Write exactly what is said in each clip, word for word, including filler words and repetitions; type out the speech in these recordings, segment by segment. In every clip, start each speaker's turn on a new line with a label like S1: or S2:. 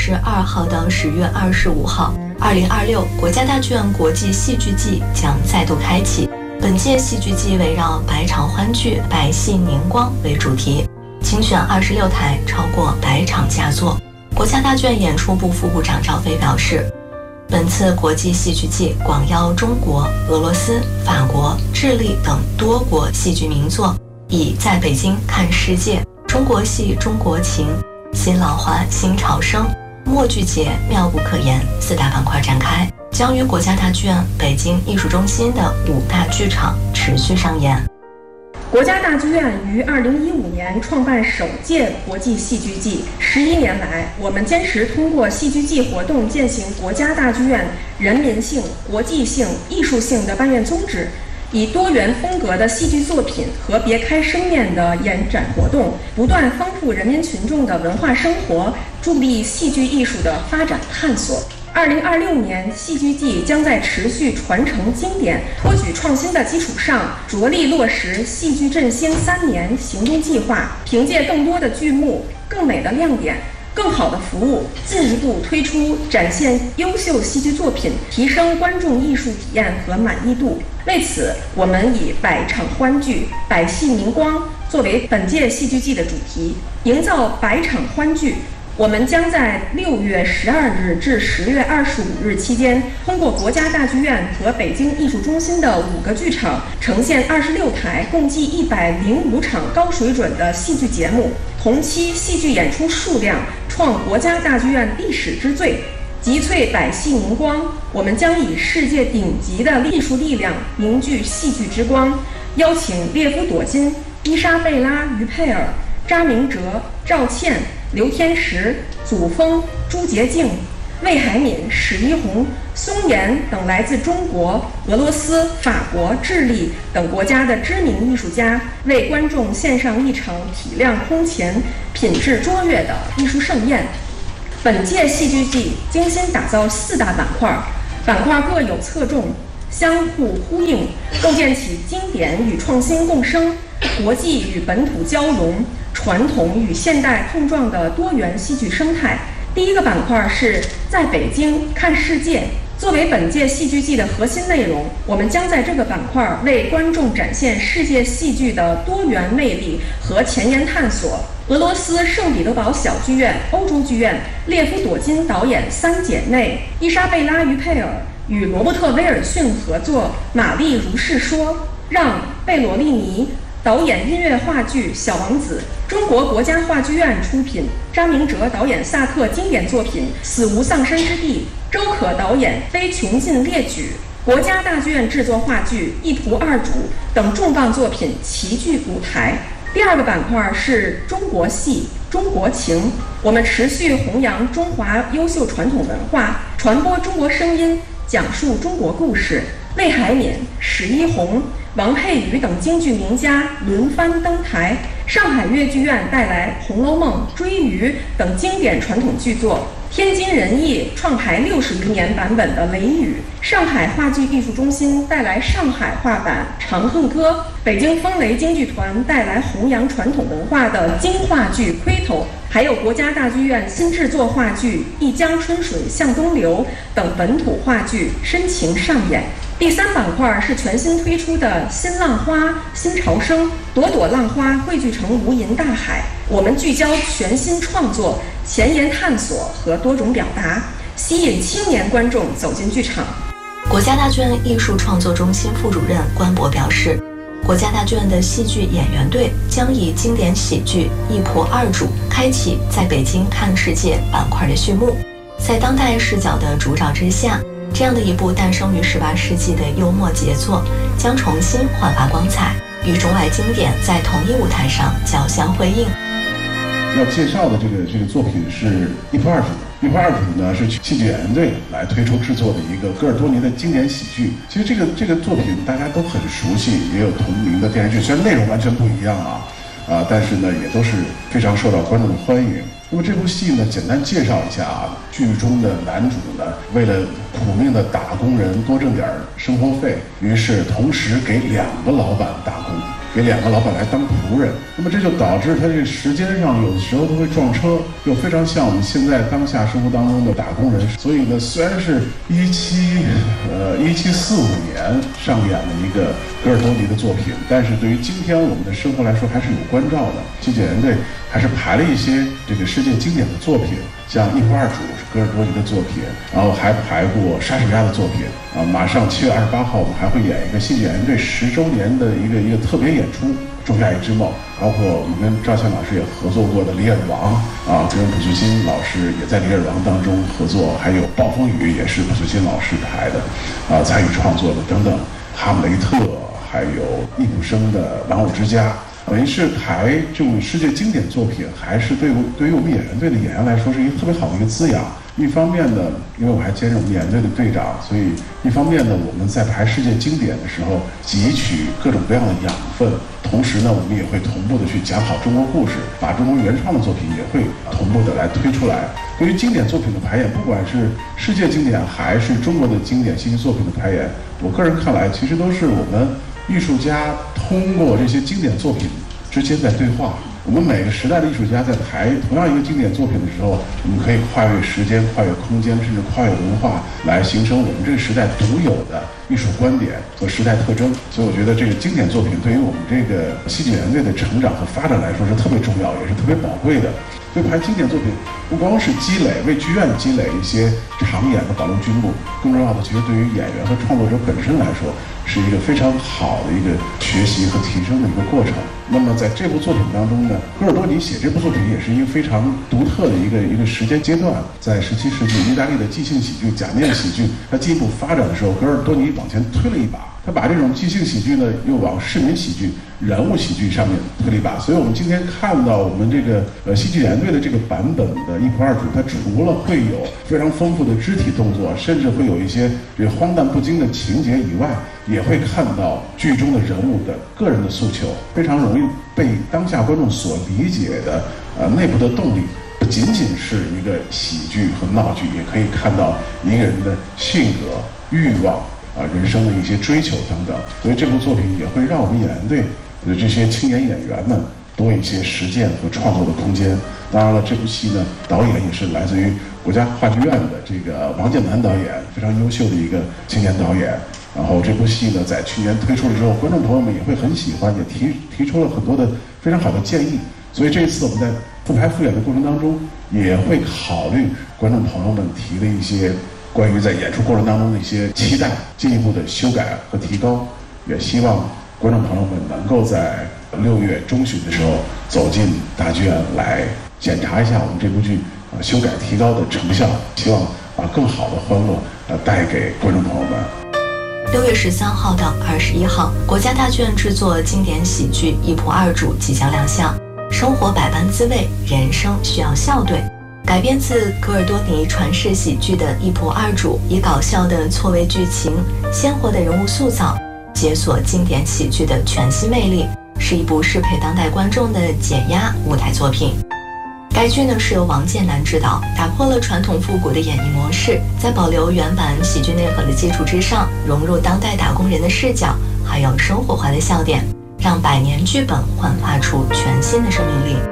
S1: 十二号到十月二十五号，二零二六国家大剧院国际戏剧季将再度开启。本届戏剧季围绕百场欢聚、百戏凝光为主题，精选二十六台超过百场佳作。国家大剧院演出部副部长赵飞表示，本次国际戏剧季广邀中国、俄罗斯、法国、智利等多国戏剧名作，以在北京看世界、中国戏、中国情、新老话、新潮生、默剧节妙不可言四大板块展开，将于国家大剧院北京艺术中心的五大剧场持续上演。
S2: 国家大剧院于二零一五年创办首届国际戏剧季，十一年来，我们坚持通过戏剧季活动践行国家大剧院人民性、国际性、艺术性的办院宗旨，以多元风格的戏剧作品和别开生面的延展活动，不断丰富人民群众的文化生活，助力戏剧艺术的发展探索。二零二六年戏剧季将在持续传承经典、托举创新的基础上，着力落实戏剧振兴三年行动计划，凭借更多的剧目、更美的亮点、更好的服务，进一步推出展现优秀戏剧作品，提升观众艺术体验和满意度。为此，我们以百场欢聚、百戏凝光作为本届戏剧季的主题，营造百场欢聚。我们将在六月十二日至十月二十五日期间，通过国家大剧院和北京艺术中心的五个剧场，呈现二十六台共计一百零五场高水准的戏剧节目，同期戏剧演出数量创国家大剧院历史之最。集萃百戏凝光，我们将以世界顶级的艺术力量凝聚戏剧之光，邀请列夫·朵金、伊莎贝拉·于佩尔、查明哲、赵倩、刘天石、祖峰、朱洁静、魏海敏、史一红、松岩等来自中国、俄罗斯、法国、智利等国家的知名艺术家，为观众献上一场体量空前、品质卓越的艺术盛宴。本届戏剧季精心打造四大板块，板块各有侧重，相互呼应，构建起经典与创新共生、国际与本土交融、传统与现代碰撞的多元戏剧生态。第一个板块是在北京看世界，作为本届戏剧季的核心内容，我们将在这个板块为观众展现世界戏剧的多元魅力和前沿探索。俄罗斯圣彼得堡小剧院、欧洲剧院列夫·朵金导演三姐妹，伊莎贝拉·于佩尔与罗伯特·威尔逊合作《玛丽如是说》，让贝罗利尼导演音乐话剧《小王子》，中国国家话剧院出品，张明哲导演萨克经典作品《死无葬身之地》，周可导演《非穷尽列举》，国家大剧院制作话剧《一仆二主》等重磅作品齐聚舞台。第二个板块是中国戏、中国情，我们持续弘扬中华优秀传统文化，传播中国声音，讲述中国故事。魏海敏、史一红、王佩瑜等京剧名家轮番登台，上海越剧院带来《红楼梦》、《追鱼》等经典传统剧作，天津人艺创排六十余年版本的《雷雨》，上海话剧艺术中心带来上海话版《长恨歌》，北京风雷京剧团带来弘扬传统文化的京话剧《盔头》，还有国家大剧院新制作话剧《一江春水向东流》等本土话剧深情上演。第三板块是全新推出的新浪花、新潮生，朵朵浪花汇聚成无垠大海。我们聚焦全新创作、前沿探索和多种表达，吸引青年观众走进剧场。
S1: 国家大剧院艺术创作中心副主任关博表示，国家大剧院的戏剧演员队将以经典喜剧《一仆二主》开启在北京看世界板块的序幕。在当代视角的烛照之下，这样的一部诞生于十八世纪的幽默杰作，将重新焕发光彩，与中外经典在同一舞台上交相辉映。
S3: 要介绍的这个这个作品是《一仆二主》。《一仆二主》呢是戏剧演员队来推出制作的一个戈尔多尼的经典喜剧。其实这个这个作品大家都很熟悉，也有同名的电视剧，虽然内容完全不一样啊啊，但是呢也都是非常受到观众的欢迎。那么这部戏呢，简单介绍一下啊，剧中的男主呢，为了苦命的打工人多挣点生活费，于是同时给两个老板打工。 给两个老板来当仆人，那么这就导致他这个时间上有的时候都会撞车，又非常像我们现在当下生活当中的打工人。所以呢，虽然是一七呃一七四五年上演的一个戈尔多尼的作品，但是对于今天我们的生活来说还是有关照的。戏剧联队还是排了一些这个世界经典的作品，像《一仆二主》是戈尔多尼的作品，然后还排过莎士比亚的作品啊。马上七月二十八号，我们还会演一个戏剧联队十周年的一个一个特别演出《仲夏夜之梦》，包括我们跟赵倩老师也合作过的《李尔王》啊，跟卜素欣老师也在《李尔王》当中合作，还有《暴风雨》也是卜素欣老师排的啊，参与创作的等等，《哈姆雷特》，还有易卜生的《玩偶之家》。等于是排这种世界经典作品，还是对我对于我们演员队的演员来说是一个特别好的一个滋养。一方面呢，因为我还兼任我们演员队的队长，所以一方面呢，我们在排世界经典的时候汲取各种各样的养分，同时呢，我们也会同步的去讲好中国故事，把中国原创的作品也会同步的来推出来。对于经典作品的排演，不管是世界经典还是中国的经典戏剧作品的排演，我个人看来，其实都是我们艺术家通过这些经典作品之间在对话。我们每个时代的艺术家在排同样一个经典作品的时候，我们可以跨越时间、跨越空间，甚至跨越文化，来形成我们这个时代独有的艺术观点和时代特征。所以我觉得这个经典作品对于我们这个戏剧联队的成长和发展来说是特别重要，也是特别宝贵的。所以排经典作品不光是积累为剧院积累一些常演的保留剧目，更重要的其实对于演员和创作者本身来说是一个非常好的一个学习和提升的一个过程。那么在这部作品当中呢，戈尔多尼写这部作品也是一个非常独特的一个一个时间阶段。在十七世纪意大利的即兴喜剧、假面喜剧它进一步发展的时候，戈尔多尼往前推了一把，他把这种即兴喜剧呢又往市民喜剧、人物喜剧上面推了一把。所以我们今天看到我们这个呃戏剧联队的这个版本的一仆二主，它除了会有非常丰富的肢体动作，甚至会有一些这个荒诞不经的情节以外，也会看到剧中的人物的个人的诉求，非常容易被当下观众所理解的呃内部的动力。不仅仅是一个喜剧和闹剧，也可以看到一个人的性格、欲望啊、人生的一些追求等等。所以这部作品也会让我们演员队的这些青年演员们多一些实践和创作的空间。当然了，这部戏呢，导演也是来自于国家话剧院的这个王建南导演，非常优秀的一个青年导演。然后这部戏呢，在去年推出了之后，观众朋友们也会很喜欢，也提提出了很多的非常好的建议。所以这一次我们在复排复演的过程当中，也会考虑观众朋友们提的一些关于在演出过程当中的一些期待，进一步的修改和提高。也希望观众朋友们能够在六月中旬的时候走进大剧院来检查一下我们这部剧啊修改提高的成效，希望把更好的欢乐呃带给观众朋友们。
S1: 六月十三号到二十一号，国家大剧院制作经典喜剧《一仆二主》即将亮相。生活百般滋味，人生需要笑对。改编自戈尔多尼传世喜剧的《一仆二主》，以搞笑的错位剧情、鲜活的人物塑造，解锁经典喜剧的全新魅力，是一部适配当代观众的解压舞台作品。该剧呢是由王建南执导，打破了传统复古的演绎模式，在保留原版喜剧内核的基础之上，融入当代打工人的视角，还有生活化的笑点，让百年剧本焕发出全新的生命力。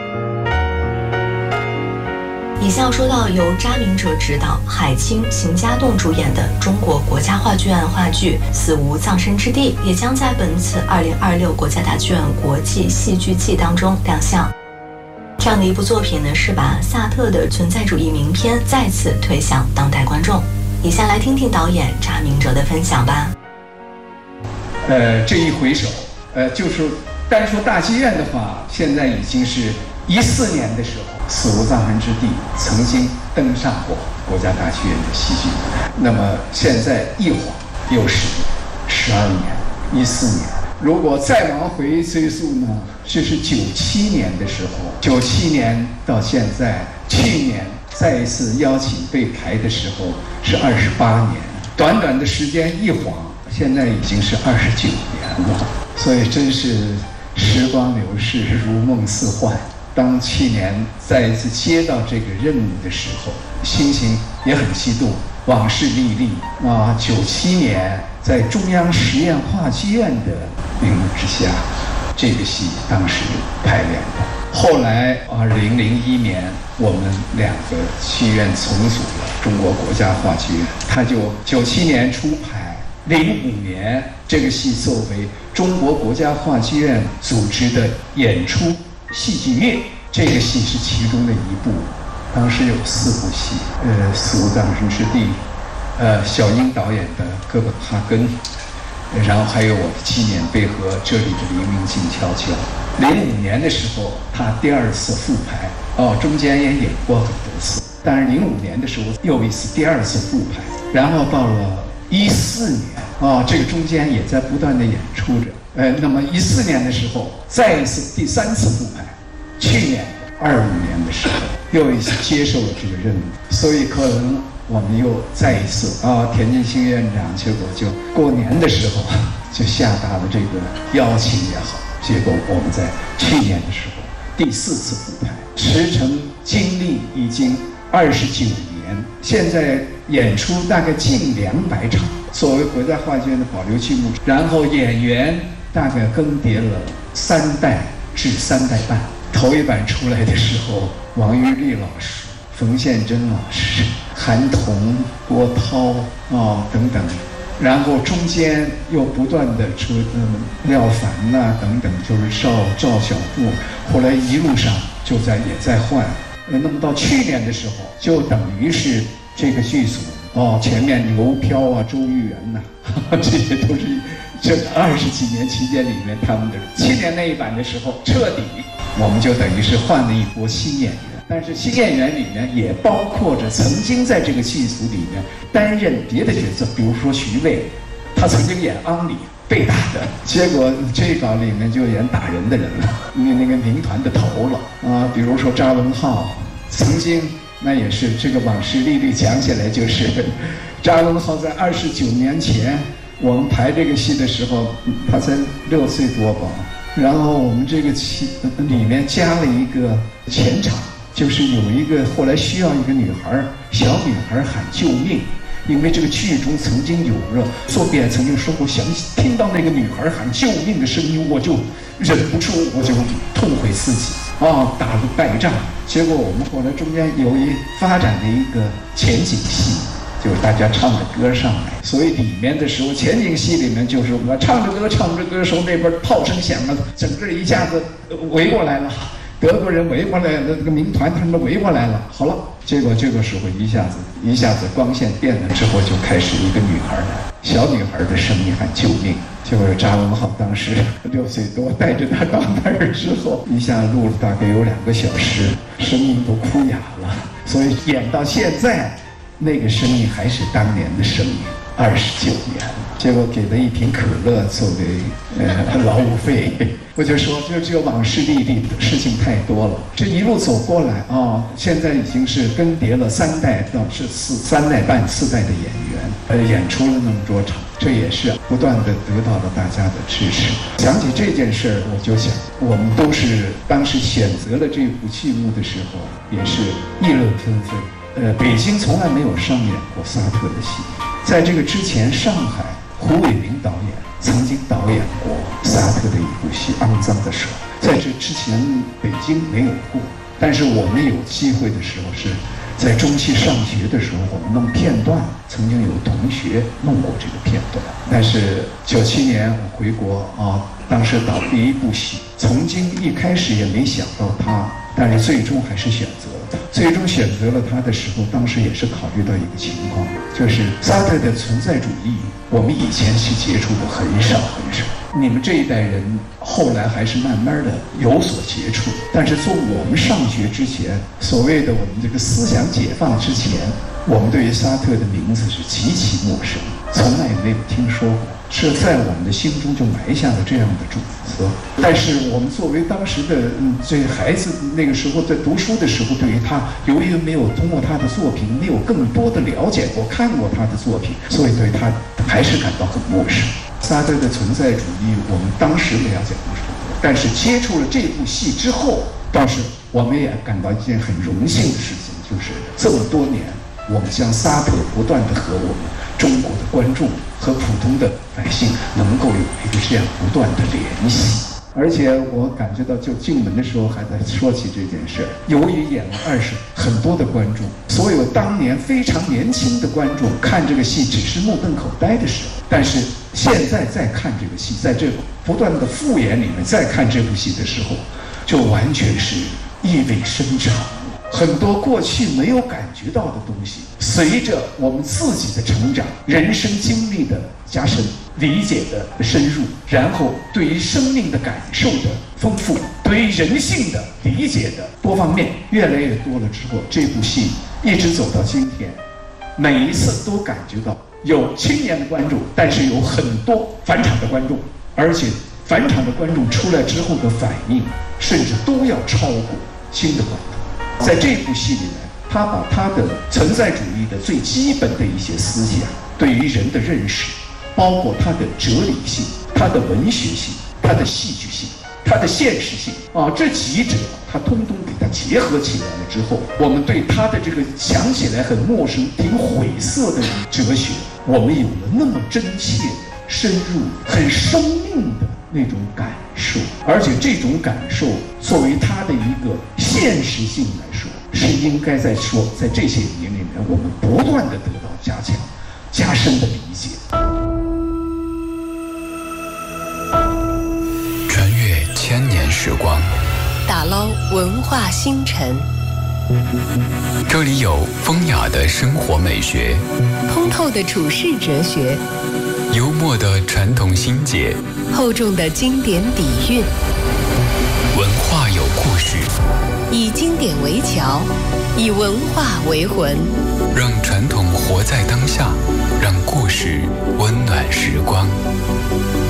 S1: 以下说到由查明哲执导、海清、邢家栋主演的中国国家话剧院话剧《死无葬身之地》，也将在本次二零二六国家大剧院国际戏剧季当中亮相。这样的一部作品呢，是把萨特的存在主义名篇再次推向当代观众。以下来听听导演查明哲的分享吧。
S4: 呃，这一回首，呃，就是单说大剧院的话，现在已经是一四年的时候，《死无葬身之地》曾经登上过国家大剧院的戏剧。那么现在一晃又是十二年，一四年。如果再往回追溯呢，这是九七年的时候，九七年到现在，去年再一次邀请被排的时候是二十八年，短短的时间一晃，现在已经是二十九年了。所以真是时光流逝，如梦似幻。当去年再一次接到这个任务的时候，心情也很激动，往事历历啊。九七年在中央实验话剧院的领导之下， 这个戏当时排练的。后来二零零一年，我们两个戏院重组了中国国家话剧院，他就九七年初排，零五年这个戏作为中国国家话剧院组织的演出戏剧月，这个戏是其中的一部。当时有四部戏，呃，《死无葬身之地》，呃，小英导演的《哥本哈根》，然后还有我的纪念碑和这里的黎明静悄悄。零五年的时候，他第二次复排，哦，中间也演过很多次，但是零五年的时候又一次第二次复排，然后到了一四年，啊，这个中间也在不断的演出着，呃，那么一四年的时候再一次第三次复排，去年二五年的时候又一次接受了这个任务，所以可能我们又再一次啊，田径新院长结果就过年的时候就下达了这个邀请也好。结果我们在去年的时候第四次复排，驰骋经历已经二十九年，现在演出大概近两百场，作为国家话剧院的保留剧目，然后演员大概更迭了三代至三代半。头一版出来的时候，王玉丽老师、冯宪珍老师、韩童、郭涛啊、哦、等等。然后中间又不断的出嗯廖凡呐、啊、等等，就是赵赵小布，后来一路上就在也在换。呃，那么到去年的时候，就等于是这个剧组哦，前面刘飘啊、周玉元呐、啊，这些都是这二十几年期间里面他们的。去年那一版的时候，彻底我们就等于是换了一波新演员。但是新演员里面也包括着曾经在这个剧组里面担任别的角色，比如说徐渭，他曾经演安里被打的，结果这一稿里面就演打人的人了，那那个民团的头了啊。比如说查文浩，曾经那也是这个往事历历讲起来，就是查文浩在二十九年前我们排这个戏的时候，他才六岁多吧，然后我们这个戏里面加了一个前场。就是有一个后来需要一个女孩，小女孩喊救命，因为这个剧中曾经有着作辩曾经说过，想听到那个女孩喊救命的声音，我就忍不住，我就痛悔自己啊，打了败仗。结果我们后来中间有一发展的一个前景戏，就是大家唱着歌上来，所以里面的时候前景戏里面就是我唱着歌唱着歌的时候，那边炮声响了，整个一下子围过来了。德国人围过来的这个民团，他们围过来了。好了，结果这个时候一下子一下子光线变了之后，就开始一个女孩的小女孩的声音喊救命。结果查文浩当时六岁多，带着她到那儿之后，一下录了大概有两个小时，声音都哭哑了。所以演到现在，那个声音还是当年的声音。二十九年，结果给了一瓶可乐作为呃劳务费。我就说，就这个往事历历的事情太多了。这一路走过来啊、哦，现在已经是更迭了三代到是四三代半四代的演员，呃，演出了那么多场，这也是不断的得到了大家的支持。想起这件事儿，我就想，我们都是当时选择了这部剧目的时候，也是议论纷纷。呃，北京从来没有上演过萨特的戏。在这个之前，上海胡伟明导演曾经导演过萨特的一部戏《肮脏的手》。在这之前，北京没有过。但是我们有机会的时候，是在中戏上学的时候，我们弄片段，曾经有同学弄过这个片段。但是九七年我回国啊，当时导第一部戏，曾经一开始也没想到他，但是最终还是选择了他。最终选择了他的时候，当时也是考虑到一个情况，就是萨特的存在主义，我们以前去接触的很少很少。你们这一代人后来还是慢慢的有所接触，但是从我们上学之前，所谓的我们这个思想解放之前，我们对于萨特的名字是极其陌生，从来也没有听说过，是在我们的心中就埋下了这样的种子。但是我们作为当时的嗯这孩子，那个时候在读书的时候，对于他由于没有通过他的作品，没有更多的了解过、看过他的作品，所以对他还是感到很陌生。萨特的存在主义，我们当时了解不是很多，但是接触了这部戏之后，倒是我们也感到一件很荣幸的事情，就是这么多年，我们将萨特不断的和我们中国的观众和普通的百姓能够有一个这样不断的联系。 而且我感觉到，就进门的时候还在说起这件事。由于演了二十，很多的观众，所有当年非常年轻的观众看这个戏只是目瞪口呆的时候，但是现在再看这个戏，在这不断的复演里面再看这部戏的时候，就完全是意味深长。很多过去没有感觉到的东西，随着我们自己的成长、人生经历的加深、理解的深入，然后对于生命的感受的丰富，对于人性的理解的多方面越来越多了之后，这部戏一直走到今天，每一次都感觉到有青年的观众，但是有很多返场的观众，而且返场的观众出来之后的反应，甚至都要超过新的观众。在这部戏里面，他把他的存在主义的最基本的一些思想，对于人的认识，包括他的哲理性、他的文学性、他的戏剧性、他的现实性啊，这几者他通通给他结合起来了之后，我们对他的这个想起来很陌生、挺晦涩的哲学，我们有了那么真切的、深入、很生命的那种感受，而且这种感受作为它的一个现实性来说，是应该在说，在这些年里面，我们不断的得到加强、加深的理解。
S5: 穿越千年时光，
S6: 打捞文化星辰，
S5: 这里有风雅的生活美学，
S6: 通透的处世哲学，
S5: 幽默的传统心结，
S6: 厚重的经典底蕴。
S5: 文化有故事，
S6: 以经典为桥，以文化为魂，
S5: 让传统活在当下，让故事温暖时光。